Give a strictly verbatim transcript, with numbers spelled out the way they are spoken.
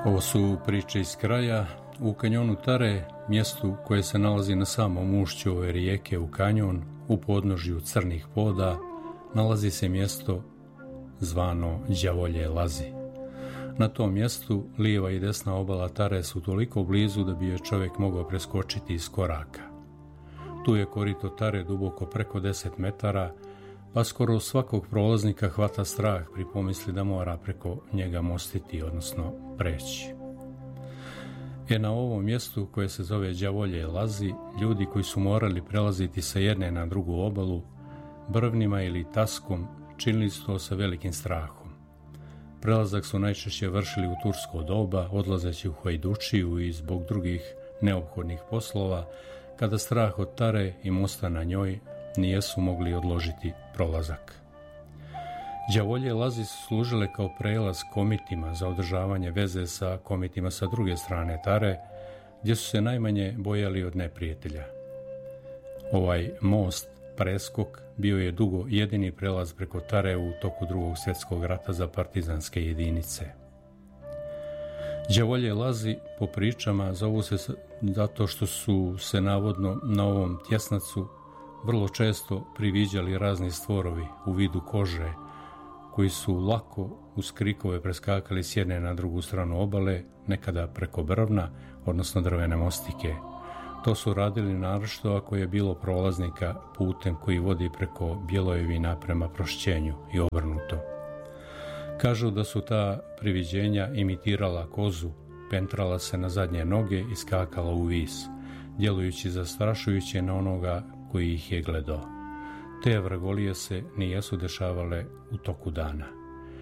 Ovo su priče iz kraja. U kanjonu Tare, mjestu koje se nalazi na samom ušću ove rijeke u kanjon, u podnožju crnih poda, nalazi se mjesto zvano Đavolje lazi. Na tom mjestu lijeva i desna obala Tare su toliko blizu da bi je čovjek mogao preskočiti iz koraka. Tu je korito Tare duboko preko deset metara, pa skoro svakog prolaznika hvata strah pri pomisli da mora preko njega mostiti, odnosno preći. E na ovom mjestu koje se zove Đavolje lazi, ljudi koji su morali prelaziti sa jedne na drugu obalu, brvnima ili taskom, činili su to sa velikim strahom. Prelazak su najčešće vršili u tursko doba, odlazeći u hajdučiju i zbog drugih neophodnih poslova, kada strah od Tare i mosta na njoj nijesu mogli odložiti prolazak. Đavolje lazi su služile kao prelaz komitima za održavanje veze sa komitima sa druge strane Tare, gdje su se najmanje bojali od neprijatelja. Ovaj most, preskok, bio je dugo jedini prelaz preko Tare u toku drugog svjetskog rata za partizanske jedinice. Đavolje lazi, po pričama, zovu se zato što su se navodno na ovom tjesnacu vrlo često priviđali razni stvorovi u vidu kože, koji su lako uz krikove preskakali s jedne na drugu stranu obale, nekada preko brvna, odnosno drvene mostike. To su radili naročito ako je bilo prolaznika putem koji vodi preko Bjelojevina prema Prošćenju i obrnuto. Kažu da su ta priviđenja imitirala kozu, pentrala se na zadnje noge i skakala u vis, djelujući zastrašujuće na onoga koji ih je gledao. Te vragolije se nijesu dešavale u toku dana.